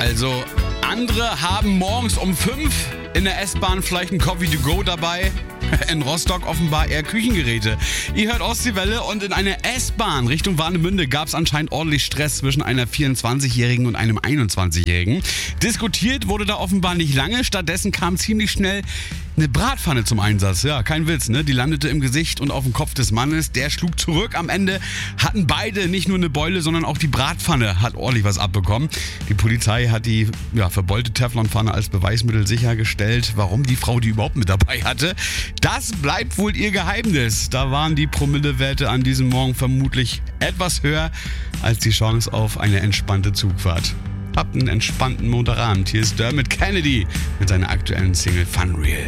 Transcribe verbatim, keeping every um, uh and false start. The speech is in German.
Also, andere haben morgens um fünf in der S-Bahn vielleicht ein Coffee to go dabei. In Rostock offenbar eher Küchengeräte. Ihr hört Ostseewelle und in einer S-Bahn Richtung Warnemünde gab es anscheinend ordentlich Stress zwischen einer vierundzwanzigjährigen und einem einundzwanzigjährigen. Diskutiert wurde da offenbar nicht lange, stattdessen kam ziemlich schnell eine Bratpfanne zum Einsatz. Ja, kein Witz, ne? Die landete im Gesicht und auf dem Kopf des Mannes. Der schlug zurück. Am Ende hatten beide nicht nur eine Beule, sondern auch die Bratpfanne hat ordentlich was abbekommen. Die Polizei hat die ja, verbeulte Teflonpfanne als Beweismittel sichergestellt. Warum die Frau die überhaupt mit dabei hatte, das bleibt wohl ihr Geheimnis. Da waren die Promillewerte an diesem Morgen vermutlich etwas höher als die Chance auf eine entspannte Zugfahrt. Habt einen entspannten Montagabend. Hier ist Dermot Kennedy mit seiner aktuellen Single Fun Real.